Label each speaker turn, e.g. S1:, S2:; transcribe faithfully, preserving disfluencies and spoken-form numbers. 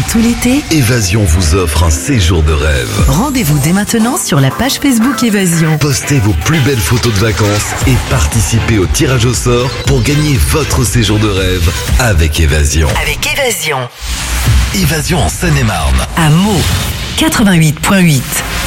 S1: tout l'été,
S2: Évasion vous offre un séjour de rêve.
S1: rendez-vous dès maintenant sur la page Facebook Évasion.
S2: Postez vos plus belles photos de vacances et participez au tirage au sort pour gagner votre séjour de rêve avec Évasion.
S1: Avec Évasion.
S2: Évasion en Seine-et-Marne.
S1: À Meaux, quatre-vingt-huit virgule huit.